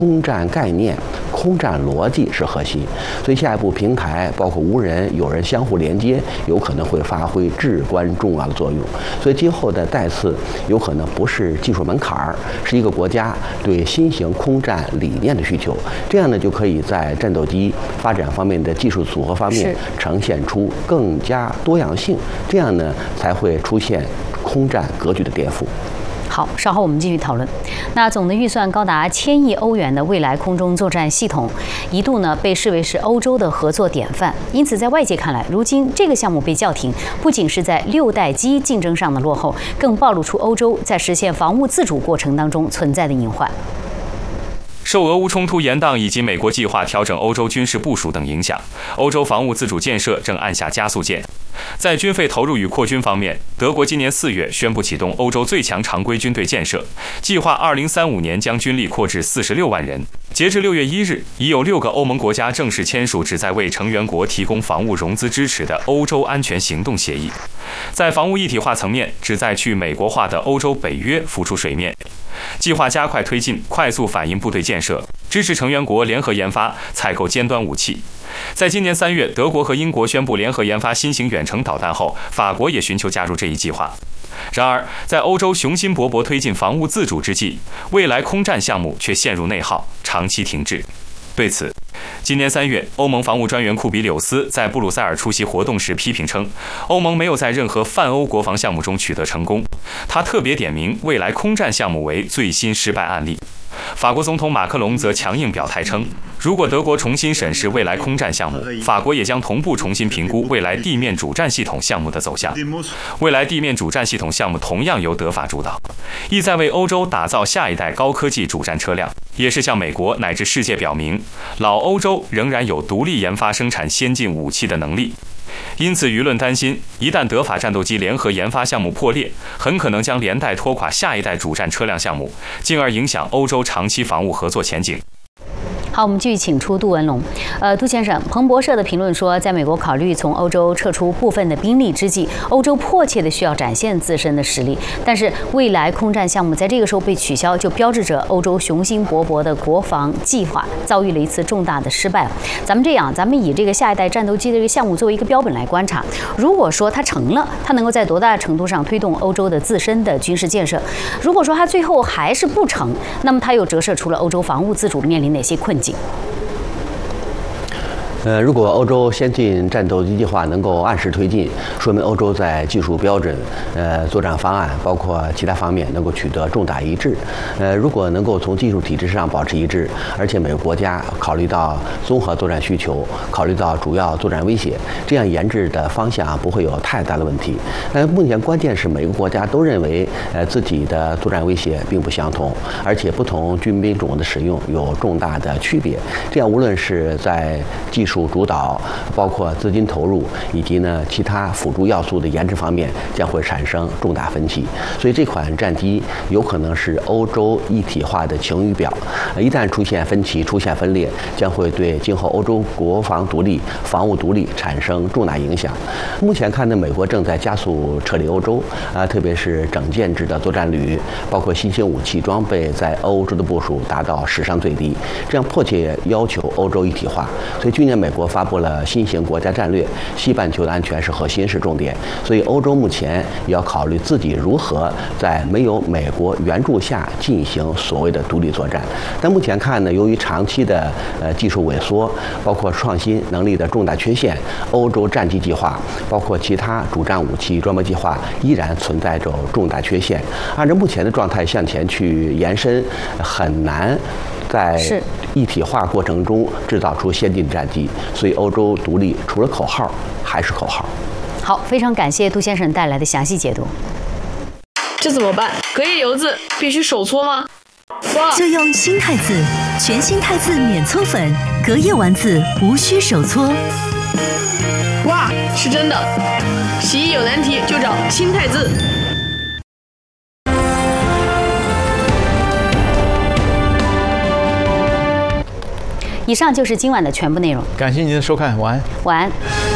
空战概念、空战逻辑是核心，所以下一步平台包括无人、有人相互连接，有可能会发挥至关重要的作用。所以今后的带刺有可能不是技术门槛儿，是一个国家对新型空战理念的需求。这样呢，就可以在战斗机发展方面的技术组合方面呈现出更加多样性，这样呢才会出现空战格局的颠覆。 好，稍后我们继续讨论。那总的预算高达1000亿欧元的未来空中作战系统，一度呢被视为是欧洲的合作典范。因此，在外界看来，如今这个项目被叫停，不仅是在6代机竞争上的落后，更暴露出欧洲在实现防务自主过程当中存在的隐患。 受俄乌冲突延宕以及美国计划调整欧洲军事部署等影响，欧洲防务自主建设正按下加速键。在军费投入与扩军方面，德国今年4月宣布启动欧洲最强常规军队建设，计划2035年将军力扩至46万人。截至6月1日，已有6个欧盟国家正式签署旨在为成员国提供防务融资支持的欧洲安全行动协议。在防务一体化层面，旨在去美国化的欧洲北约浮出水面，计划加快推进快速反应部队建设，支持成员国联合研发、采购尖端武器。在今年3月，德国和英国宣布联合研发新型远程导弹后，法国也寻求加入这一计划。然而，在欧洲雄心勃勃推进防务自主之际，未来空战项目却陷入内耗，长期停滞。对此，今年3月，欧盟防务专员库比柳斯在布鲁塞尔出席活动时批评称，欧盟没有在任何泛欧国防项目中取得成功。他特别点名未来空战项目为最新失败案例。法国总统马克龙则强硬表态称，如果德国重新审视未来空战项目，法国也将同步重新评估未来地面主战系统项目的走向。未来地面主战系统项目同样由德法主导，意在为欧洲打造下一代高科技主战车辆，也是向美国乃至世界表明，老欧洲仍然有独立研发生产先进武器的能力。因此，舆论担心，一旦德法战斗机联合研发项目破裂，很可能将连带拖垮下一代主战车辆项目，进而影响欧洲长期防务合作前景。 好，我们继续请出杜文龙。杜先生，彭博社的评论说，在美国考虑从欧洲撤出部分的兵力之际，欧洲迫切的需要展现自身的实力。但是，未来空战项目在这个时候被取消，就标志着欧洲雄心勃勃的国防计划遭遇了一次重大的失败。咱们以这个下一代战斗机的这个项目作为一个标本来观察。如果说它成了，它能够在多大程度上推动欧洲的自身的军事建设？如果说它最后还是不成，那么它又折射出了欧洲防务自主面临哪些困境？ 如果欧洲先进战斗机计划能够按时推进，说明欧洲在技术标准、作战方案，包括其他方面能够取得重大一致。如果能够从技术体制上保持一致，而且每个国家考虑到综合作战需求，考虑到主要作战威胁，这样研制的方向不会有太大的问题。目前关键是每个国家都认为自己的作战威胁并不相同，而且不同军兵种的使用有重大的区别。这样无论是在技术主导，包括资金投入以及呢其他辅助要素的研制方面，将会产生重大分歧。所以这款战机有可能是欧洲一体化的晴雨表，一旦出现分歧、出现分裂，将会对今后欧洲国防独立、防务独立产生重大影响。目前看呢，美国正在加速撤离欧洲，特别是整建制的作战旅，包括新型武器装备在欧洲的部署达到史上最低，这样迫切要求欧洲一体化。所以去年美国发布了新型国家战略，西半球的安全是核心，是重点。所以欧洲目前也要考虑自己如何在没有美国援助下进行所谓的独立作战。但目前看呢，由于长期的技术萎缩，包括创新能力的重大缺陷，欧洲战机计划包括其他主战武器装备计划依然存在着重大缺陷。按照目前的状态向前去延伸，很难在一体化过程中制造出先进战机，所以欧洲独立除了口号还是口号。 好，非常感谢杜先生带来的详细解读。 这怎么办？隔夜油渍必须手搓吗？ 就用新汰渍，全新汰渍免搓粉，隔夜丸子无需手搓。 哇，是真的！洗衣有难题就找新汰渍。 以上就是今晚的全部内容， 感谢您的收看，晚安。 晚安。